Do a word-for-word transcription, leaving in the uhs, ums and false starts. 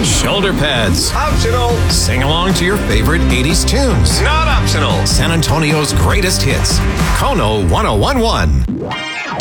Shoulder pads. Optional. Sing along to your favorite eighties tunes. Not optional. San Antonio's greatest hits. Kono ten eleven.